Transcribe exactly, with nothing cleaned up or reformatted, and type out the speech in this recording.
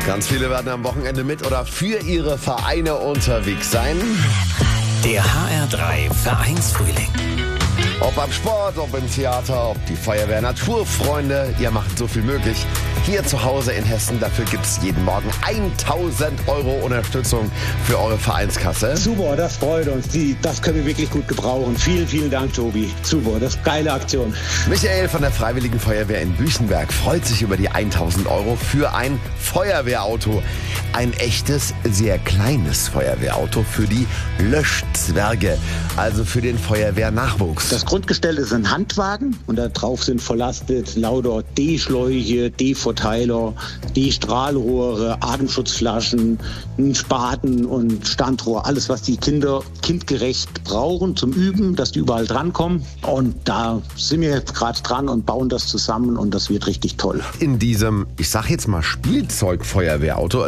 Ganz viele werden am Wochenende mit oder für ihre Vereine unterwegs sein. Der H R drei Vereinsfrühling. Ob am Sport, ob im Theater, ob die Feuerwehr, Naturfreunde, ihr macht so viel möglich. Hier zu Hause in Hessen, dafür gibt es jeden Morgen tausend Euro Unterstützung für eure Vereinskasse. Super, das freut uns. Die, das können wir wirklich gut gebrauchen. Vielen, vielen Dank, Tobi. Super, das ist eine geile Aktion. Michael von der Freiwilligen Feuerwehr in Büchenberg freut sich über die tausend Euro für ein Feuerwehrauto. Ein echtes, sehr kleines Feuerwehrauto für die Löschzwerge, also für den Feuerwehrnachwuchs. Das Grundgestell ist ein Handwagen und da drauf sind verlastet lauter D-Schläuche, D-Verteiler, D-Strahlrohre, Atemschutzflaschen, ein Spaten und Standrohr. Alles, was die Kinder kindgerecht brauchen zum Üben, dass die überall drankommen. Und da sind wir jetzt gerade dran und bauen das zusammen und das wird richtig toll. In diesem, ich sag jetzt mal Spielzeugfeuerwehrauto